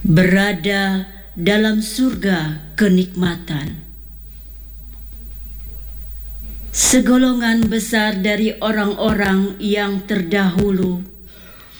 berada dalam surga kenikmatan. Segolongan besar dari orang-orang yang terdahulu